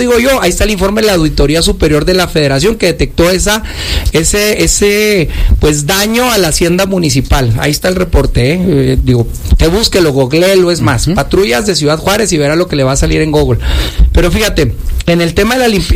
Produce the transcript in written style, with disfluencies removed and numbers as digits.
digo yo, ahí está el informe de la Auditoría Superior de la Federación que detectó ese pues daño a la hacienda municipal. Ahí está el reporte, te búsquelo, googleelo, es más, patrullas de Ciudad Juárez y verá lo que le va a salir en Google. Pero fíjate, en el tema de